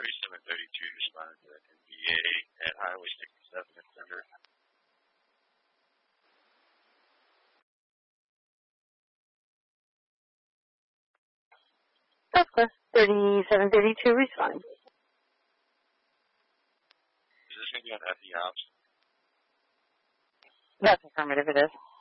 3732 responded to that NPA at Highway 67 in Thunder. That's clear. 3732 respond. Is this going to be on FE Ops? That's affirmative, it is.